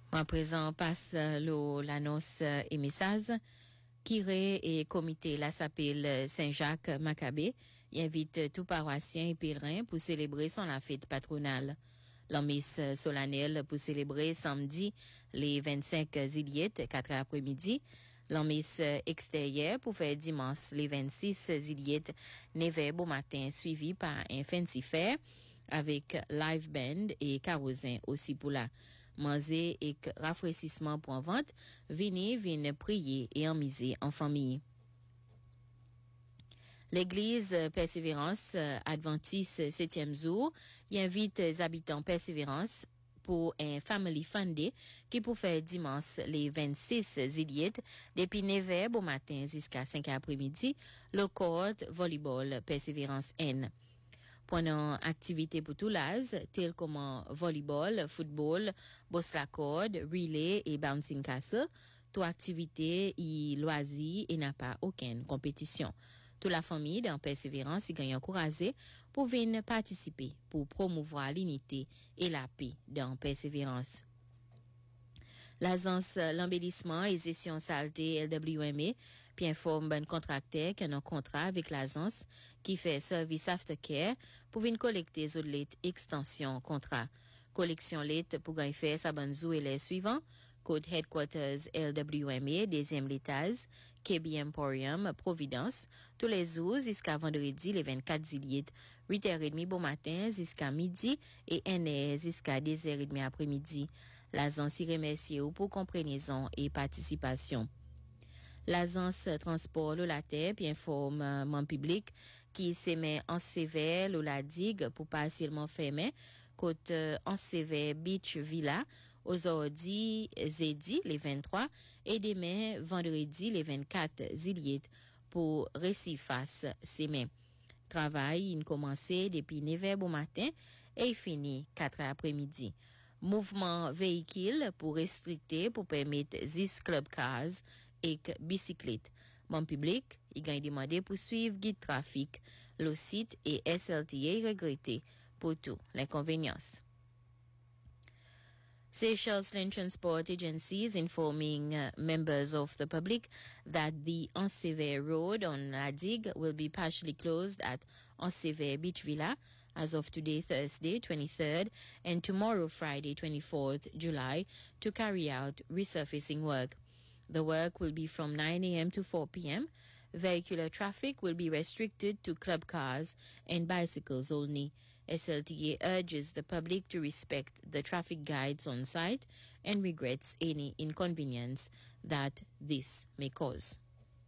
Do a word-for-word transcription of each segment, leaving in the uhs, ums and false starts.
À présent, passe euh, l'annonce euh, et message. Kiré et comité la s'appelle Saint-Jacques Maccabée. Il invite tout paroissien et pèlerin pour célébrer son la fête patronale. La messe solennelle pour célébrer samedi les vingt-cinq juillet, quatre après-midi. La messe extérieure pour faire dimanche les vingt-six juillet, neuf heures bon matin, suivi par un fancy fair avec live band et carrosin aussi pour la manger et rafraîchissement pour en vente. Venez, venez prier et en miser en famille. L'église Persévérance Adventiste septième jour y invite les habitants Persévérance pour un family fun day qui pour faire dimanche les vingt-six juillet depuis neuf heures au matin jusqu'à cinq heures après-midi le court volleyball Persévérance N. Pendant activité pour tout l'âge, telles comme volleyball, football, boss la corde, relay et bouncing castle, toute activité y loisir et n'a pas aucune compétition. Toute la famille dans Persévérance y gagne encouragé pour venir participer pour promouvoir l'unité et la paix dans Persévérance. L'agence l'embellissement et gestion saleté L W M A puis informe ben contracteur qui a un contrat avec l'agence qui fait service aftercare pour venir collecter les lettres extension contrat. Collection lettres pour gagner faire sa bonne zou et les suivants. Code Headquarters L W M A, deuxième l'étage, K B Emporium, Providence, tous les jours jusqu'à vendredi, les vingt-quatre juillet, huit heures trente bon matin jusqu'à midi et une heure jusqu'à deux heures trente après-midi. L'agence y remercie pour compréhension et participation. L'agence transport la terre puis informe mon public qui se met en sévère la digue pour pas seulement fermer côté en sévère Beach Villa aujourd'hui jeudi les vingt-trois et demain vendredi les vingt-quatre juillet pour réciface semaine. Travail il commencé depuis neuf heures au matin et fini quatre heures après-midi. Mouvement véhicule pour restricter pour permettre dix club cars et bicyclettes. Mon public, il gagne demandé pour suivre guide trafic, le site et S L T A regretté pour tout l'inconvénience. Seychelles Land Transport Agency is informing uh, members of the public that the Ansever Road on La Digue will be partially closed at Ansever Beach Villa as of today, Thursday, twenty-third, and tomorrow, Friday, twenty-fourth July, to carry out resurfacing work. The work will be from nine a.m. to four p.m. Vehicular traffic will be restricted to club cars and bicycles only. S L T A urges the public to respect the traffic guides on site and regrets any inconvenience that this may cause.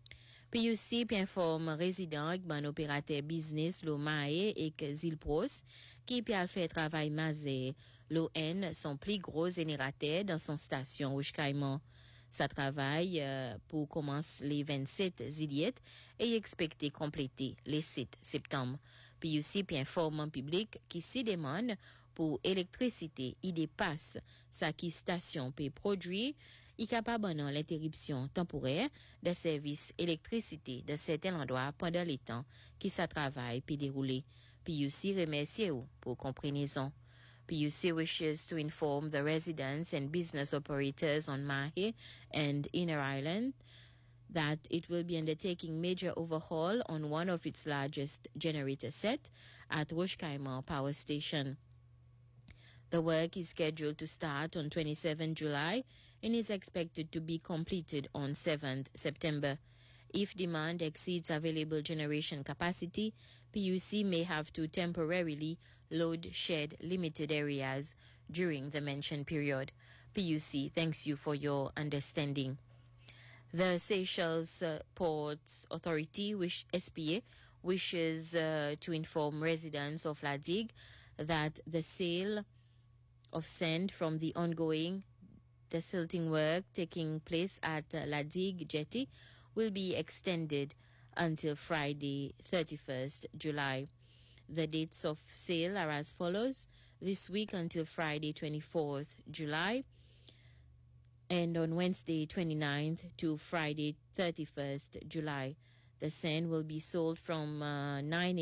P U C informe résident avec un opérateur business lo Mae et Zilpros qui peut faire travail mazé l'O N son plus gros générateur dans son station au Caïman. Ça travaille euh, pour commencer les vingt-sept juillet et expecté compléter les sept septembre. P U C informe un public qui s'y demande pour électricité, il dépasse sa qui station peut produire, il capable dans l'interruption temporaire des services électricité de certains endroits pendant les temps qui ça travaille peut dérouler. P U C remercie pour compréhension. P U C wishes to inform the residents and business operators on Mahe and Inner Island that it will be undertaking major overhaul on one of its largest generator set at Rosh Caïman Power Station. The work is scheduled to start on twenty-seventh July and is expected to be completed on seventh September. If demand exceeds available generation capacity, P U C may have to temporarily load shed limited areas during the mentioned period. P U C thanks you for your understanding. The Seychelles uh, Ports Authority, which S P A, wishes uh, to inform residents of La Digue that the sale of sand from the ongoing desilting work taking place at uh, La Digue Jetty will be extended until Friday, thirty-first July. The dates of sale are as follows: this week until Friday, twenty-fourth July, and on Wednesday, twenty-ninth to Friday, thirty-first July. The sand will be sold from uh, nine